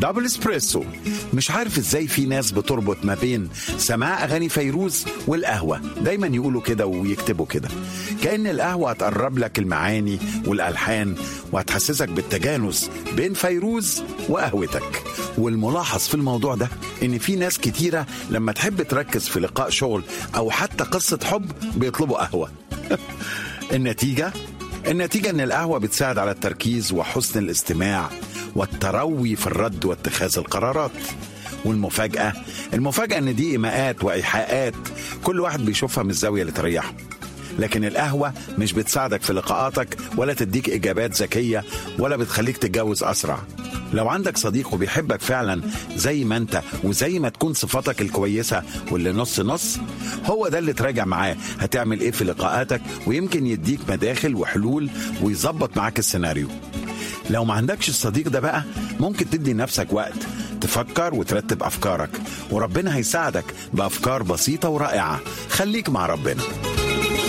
دبل اسبريسو. مش عارف ازاي في ناس بتربط ما بين سماع اغاني فيروز والقهوة، دايما يقولوا كده ويكتبوا كده، كأن القهوة هتقرب لك المعاني والألحان وهتحسسك بالتجانس بين فيروز وقهوتك. والملاحظ في الموضوع ده ان في ناس كتيرة لما تحب تركز في لقاء شغل او حتى قصة حب بيطلبوا قهوة. النتيجة ان القهوة بتساعد على التركيز وحسن الاستماع والتروي في الرد واتخاذ القرارات. والمفاجأة ان دي إيماءات وإيحاءات كل واحد بيشوفها من الزاوية اللي تريحه. لكن القهوة مش بتساعدك في لقاءاتك ولا تديك إجابات ذكية ولا بتخليك تتجوز أسرع. لو عندك صديق وبيحبك فعلا زي ما انت وزي ما تكون صفاتك الكويسة واللي نص نص، هو ده اللي تراجع معاه هتعمل ايه في لقاءاتك، ويمكن يديك مداخل وحلول ويظبط معاك السيناريو. لو ما عندكش الصديق ده بقى، ممكن تدي نفسك وقت تفكر وترتب أفكارك، وربنا هيساعدك بأفكار بسيطة ورائعة. خليك مع ربنا.